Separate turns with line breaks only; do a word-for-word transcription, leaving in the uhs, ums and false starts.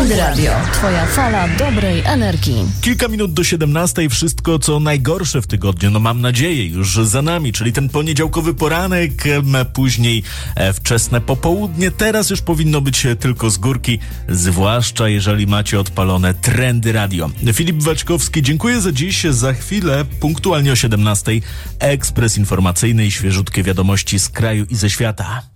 Trendy Radio. Twoja fala dobrej energii.
Kilka minut do siedemnastej. Wszystko, co najgorsze w tygodniu, no mam nadzieję, już za nami, czyli ten poniedziałkowy poranek, później wczesne popołudnie. Teraz już powinno być tylko z górki, zwłaszcza jeżeli macie odpalone Trendy Radio. Filip Waćkowski, dziękuję za dziś. Za chwilę, punktualnie o siedemnastej, ekspres informacyjny i świeżutkie wiadomości z kraju i ze świata.